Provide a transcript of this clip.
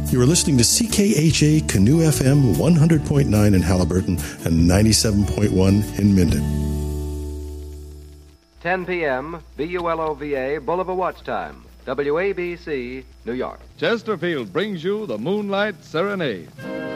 You are listening to CKHA Canoe FM 100.9 in Halliburton and 97.1 in Minden. 10 p.m., BULOVA, Bulova Watch Time, WABC, New York. Chesterfield brings you the Moonlight Serenade.